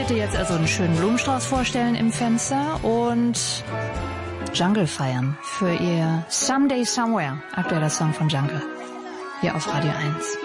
werde dir jetzt also einen schönen Blumenstrauß vorstellen im Fenster und Jungle feiern für ihr Someday Somewhere, aktueller Song von Jungle, hier auf Radio 1.